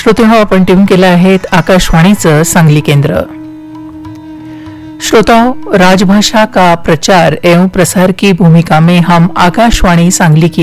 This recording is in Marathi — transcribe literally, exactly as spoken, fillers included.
श्रोताओं, आपण ट्यून केलं आहे आकाशवाणीचं सांगली केंद्र. श्रोताओं, राजभाषा का प्रचार एवं प्रसार की भूमिका में हम आकाशवाणी सांगली की